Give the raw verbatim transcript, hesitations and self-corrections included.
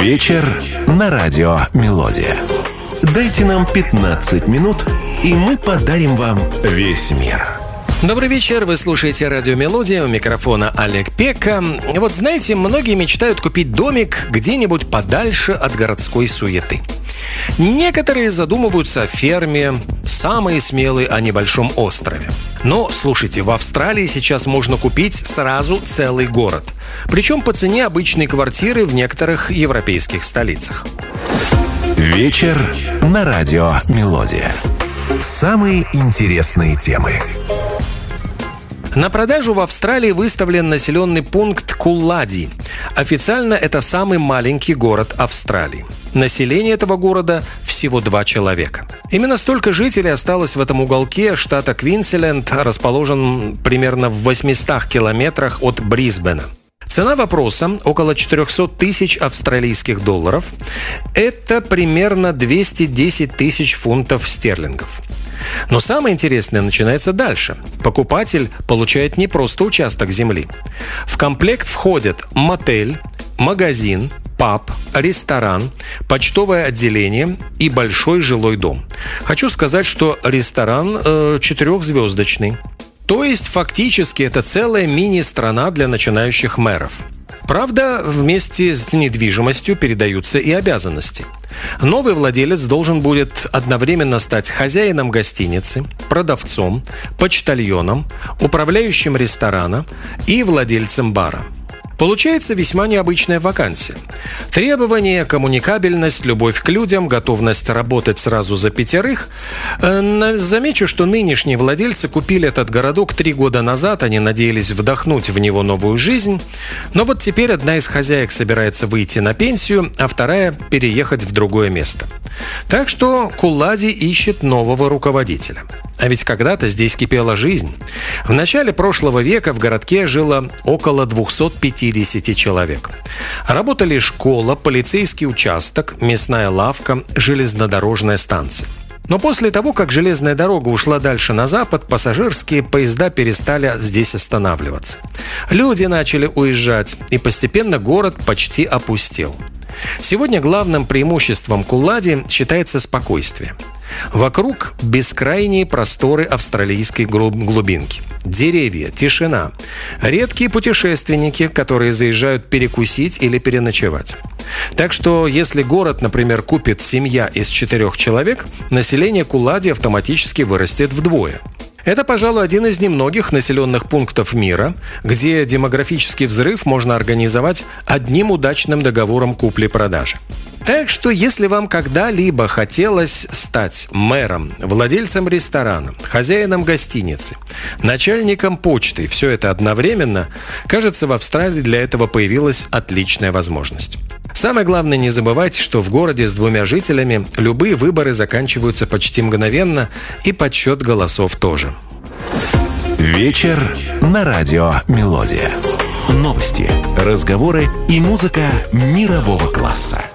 Вечер на радио «Мелодия». Дайте нам пятнадцать минут, и мы подарим вам весь мир. Добрый вечер, вы слушаете радио «Мелодия», у микрофона Олег Пека. Вот знаете, многие мечтают купить домик где-нибудь подальше от городской суеты. Некоторые задумываются о ферме, самые смелые о небольшом острове. Но, слушайте, в Австралии сейчас можно купить сразу целый город. Причем по цене обычной квартиры в некоторых европейских столицах. Вечер на радио «Мелодия». Самые интересные темы. На продажу в Австралии выставлен населенный пункт Куллади. Официально это самый маленький город Австралии. Население этого города всего два человека. Именно столько жителей осталось в этом уголке штата Квинсленд, расположен примерно в восьмистах километрах от Брисбена. Цена вопроса – около четыреста тысяч австралийских долларов. Это примерно двести десять тысяч фунтов стерлингов. Но самое интересное начинается дальше. Покупатель получает не просто участок земли. В комплект входят мотель, магазин, паб, ресторан, почтовое отделение и большой жилой дом. Хочу сказать, что ресторан э, четырехзвездочный. То есть фактически это целая мини-страна для начинающих мэров. Правда, вместе с недвижимостью передаются и обязанности. Новый владелец должен будет одновременно стать хозяином гостиницы, продавцом, почтальоном, управляющим ресторана и владельцем бара. Получается весьма необычная вакансия. Требования, коммуникабельность, любовь к людям, готовность работать сразу за пятерых. Замечу, что нынешние владельцы купили этот городок три года назад. Они надеялись вдохнуть в него новую жизнь. Но вот теперь одна из хозяек собирается выйти на пенсию, а вторая переехать в другое место. Так что Куллади ищет нового руководителя. А ведь когда-то здесь кипела жизнь. В начале прошлого века в городке жило около двести пятьдесят человек. Работали школа, полицейский участок, мясная лавка, железнодорожная станция. Но после того, как железная дорога ушла дальше на запад, пассажирские поезда перестали здесь останавливаться. Люди начали уезжать, и постепенно город почти опустел. Сегодня главным преимуществом Куллади считается спокойствие. Вокруг бескрайние просторы австралийской глубинки. Деревья, тишина. Редкие путешественники, которые заезжают перекусить или переночевать. Так что, если город, например, купит семья из четырех человек, население Куллади автоматически вырастет вдвое. Это, пожалуй, один из немногих населенных пунктов мира, где демографический взрыв можно организовать одним удачным договором купли-продажи. Так что, если вам когда-либо хотелось стать мэром, владельцем ресторана, хозяином гостиницы, начальником почты, все это одновременно, кажется, в Австралии для этого появилась отличная возможность. Самое главное, не забывайте, что в городе с двумя жителями любые выборы заканчиваются почти мгновенно, и подсчет голосов тоже. Вечер на радио «Мелодия». Новости, разговоры и музыка мирового класса.